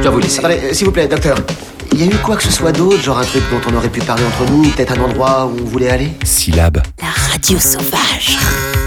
dois vous laisser. Attendez, s'il vous plaît, docteur. Il y a eu quoi que ce soit d'autre, genre un truc dont on aurait pu parler entre nous, peut-être un endroit où on voulait aller? Syllabe. La radio sauvage.